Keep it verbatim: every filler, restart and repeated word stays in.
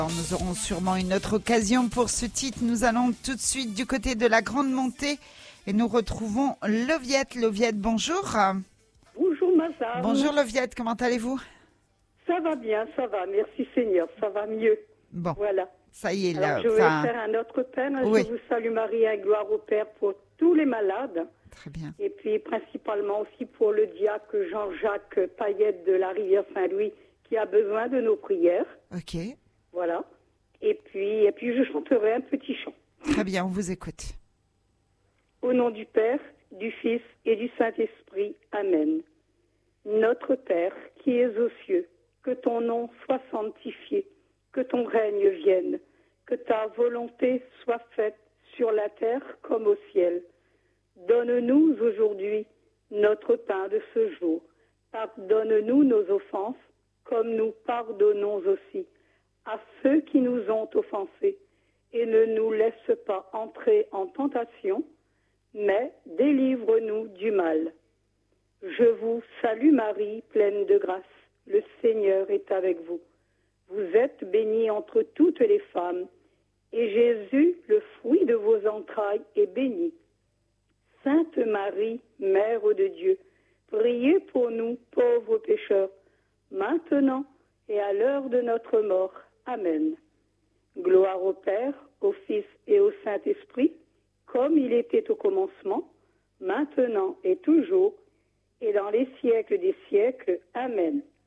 Nous aurons sûrement une autre occasion pour ce titre. Nous allons tout de suite du côté de la Grande Montée et nous retrouvons Loviette. Loviette, bonjour. Bonjour madame. Bonjour Loviette, comment allez-vous? Ça va bien, ça va, merci Seigneur, ça va mieux. Bon, voilà. Ça y est là. Alors, je vais enfin... faire un autre Père. Oui. Je vous salue Marie et gloire au Père pour tous les malades. Très bien. Et puis principalement aussi pour le diacre Jean-Jacques Payette de la rivière Saint-Louis qui a besoin de nos prières. Ok. Voilà. Et puis, et puis je chanterai un petit chant. Très bien, on vous écoute. Au nom du Père, du Fils et du Saint-Esprit. Amen. Notre Père qui es aux cieux, que ton nom soit sanctifié, que ton règne vienne, que ta volonté soit faite sur la terre comme au ciel. Donne-nous aujourd'hui notre pain de ce jour. Pardonne-nous nos offenses, comme nous pardonnons aussi à ceux qui nous ont offensés. Et ne nous laisse pas entrer en tentation, mais délivre-nous du mal. Je vous salue Marie, pleine de grâce. Le Seigneur est avec vous. Vous êtes bénie entre toutes les femmes, et Jésus, le fruit de vos entrailles, est béni. Sainte Marie, Mère de Dieu, priez pour nous, pauvres pécheurs, maintenant et à l'heure de notre mort. Amen. Gloire au Père, au Fils et au Saint-Esprit, comme il était au commencement, maintenant et toujours, et dans les siècles des siècles. Amen.